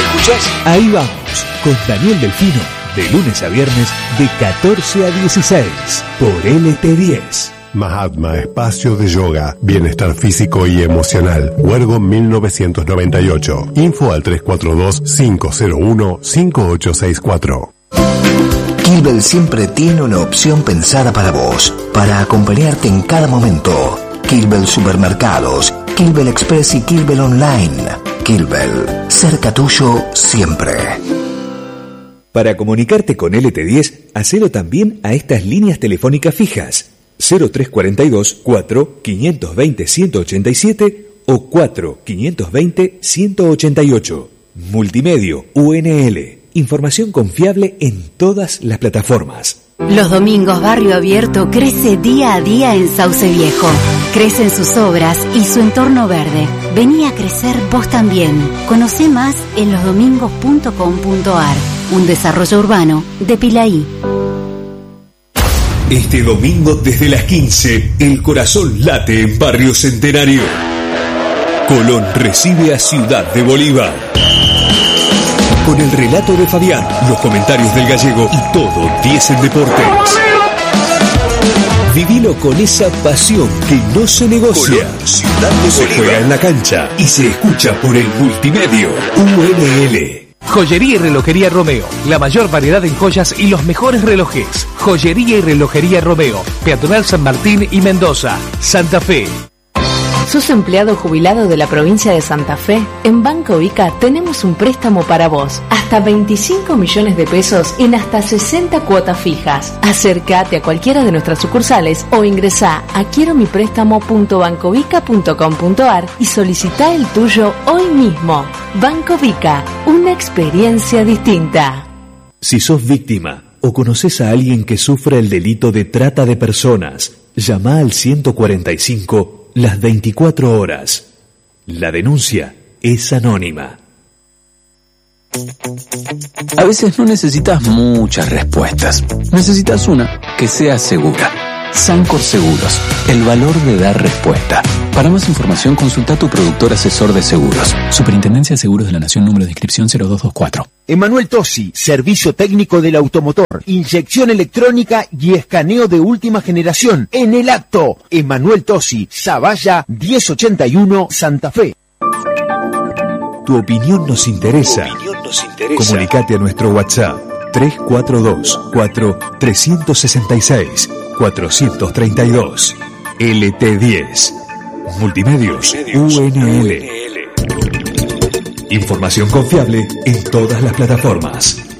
¿Escuchás? Ahí vamos, con Daniel Delfino, de lunes a viernes, de 14 a 16, por LT10. Mahatma, espacio de yoga, bienestar físico y emocional. Huergo 1998. Info al 342-501-5864. Kilbel siempre tiene una opción pensada para vos, para acompañarte en cada momento. Kilbel Supermercados, Kilbel Express y Kilbel Online. Kilbel, cerca tuyo siempre. Para comunicarte con LT10, hacelo también a estas líneas telefónicas fijas. 0342 4 520 187 o 4 520 188. Multimedio UNL. Información confiable en todas las plataformas. Los domingos Barrio Abierto crece día a día en Sauce Viejo. Crecen sus obras y su entorno verde. Vení a crecer vos también. Conocé más en losdomingos.com.ar. Un desarrollo urbano de Pilaí. Este domingo desde las 15, el corazón late en Barrio Centenario. Colón recibe a Ciudad de Bolívar. Con el relato de Fabián, los comentarios del gallego y todo 10 en deportes. Vivilo con esa pasión que no se negocia. Colón, Ciudad de Bolívar. Se juega en la cancha y se escucha por el multimedio UNL. Joyería y relojería Romeo, la mayor variedad en joyas y los mejores relojes. Joyería y relojería Romeo, Peatonal San Martín y Mendoza, Santa Fe. ¿Sos empleado jubilado de la provincia de Santa Fe? En Banco Ica tenemos un préstamo para vos. Hasta 25 millones de pesos en hasta 60 cuotas fijas. Acércate a cualquiera de nuestras sucursales o ingresá a quieromiprestamo.bancovica.com.ar y solicitá el tuyo hoy mismo. Banco Vica, una experiencia distinta. Si sos víctima o conoces a alguien que sufra el delito de trata de personas, llama al 145 las 24 horas. La denuncia es anónima. A veces no necesitas muchas respuestas. Necesitas una que sea segura. Sancor Seguros, el valor de dar respuesta. Para más información, consulta a tu productor asesor de seguros. Superintendencia de Seguros de la Nación, número de inscripción 0224. Emanuel Tosi, servicio técnico del automotor, inyección electrónica y escaneo de última generación. En el acto, Emanuel Tosi, Zavalla 1081, Santa Fe. Tu opinión nos interesa. Comunicate a nuestro WhatsApp 342 4 366 432. LT10. Multimedios UNL. Información confiable en todas las plataformas.